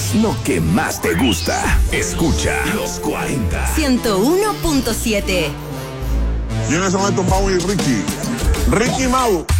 lo que más te gusta. Escucha Los 40. 101.7. Y en ese momento Mau y Ricky Mau.